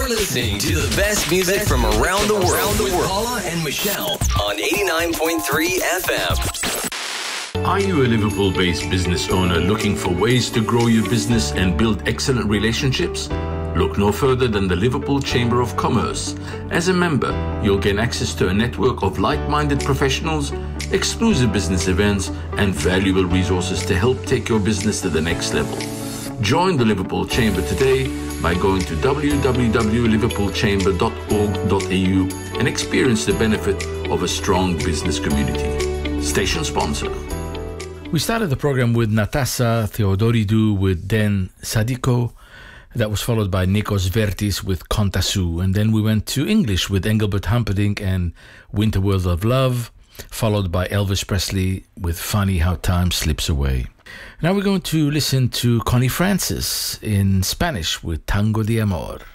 You're listening to the best music from around the world with Paula and Michelle on 89.3 FM. Are you a Liverpool-based business owner looking for ways to grow your business and build excellent relationships? Look no further than the Liverpool Chamber of Commerce. As a member, you'll gain access to a network of like-minded professionals, exclusive business events, and valuable resources to help take your business to the next level. Join the Liverpool Chamber today by going to www.liverpoolchamber.org.au and experience the benefit of a strong business community. Station sponsor. We started the program with Natasa Theodoridou with Den Sadiko. That was followed by Nikos Vertis with Kontasu. And then we went to English with Engelbert Humperdinck and Winter World of Love, followed by Elvis Presley with Funny How Time Slips Away. Now we're going to listen to Connie Francis in Spanish with Tango de Amor.